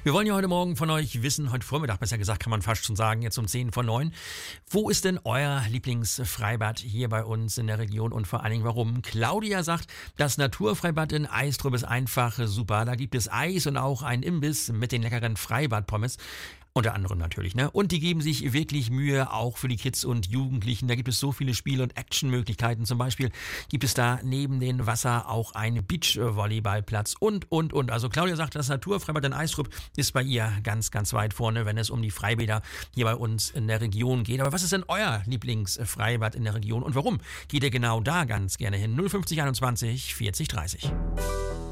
Wir wollen ja heute Morgen von euch wissen, heute Vormittag besser gesagt, kann man fast schon sagen, jetzt um 10 vor 9. Wo ist denn euer Lieblingsfreibad hier bei uns in der Region und vor allen Dingen warum? Claudia sagt, das Naturfreibad in Eistrup ist einfach super. Da gibt es Eis und auch einen Imbiss mit den leckeren Freibadpommes. Unter anderem natürlich, ne? Und die geben sich wirklich Mühe, auch für die Kids und Jugendlichen. Da gibt es so viele Spiel- und Actionmöglichkeiten. Zum Beispiel gibt es da neben dem Wasser auch einen Beachvolleyballplatz und. Also Claudia sagt, das Naturfreibad in Eistrup ist bei ihr ganz, ganz weit vorne, wenn es um die Freibäder hier bei uns in der Region geht. Aber was ist denn euer Lieblingsfreibad in der Region und warum geht ihr genau da ganz gerne hin? 05021 40 30.